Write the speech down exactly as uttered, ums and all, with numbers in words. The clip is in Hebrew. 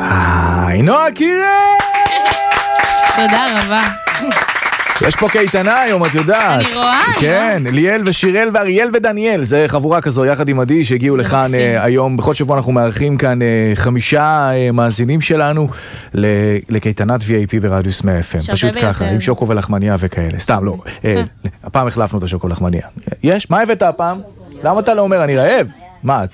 היי, נועה קירל! תודה רבה. יש פה קייטנה היום, את יודעת. אני רואה. כן, ליאל ושירל ואריאל ודניאל, זה חבורה כזו יחד עם עדי שהגיעו לכאן היום. בכל שבוע אנחנו מארחים כאן חמישה מאזינים שלנו לקייטנת וי איי פי ברדיוס מאה אף אם. פשוט ככה, עם שוקו ולחמניה וכאלה. סתם, לא. הפעם החלפנו את השוקו ולחמניה. יש? מה הבאת הפעם? למה אתה לא אומר? אני רעב. מה?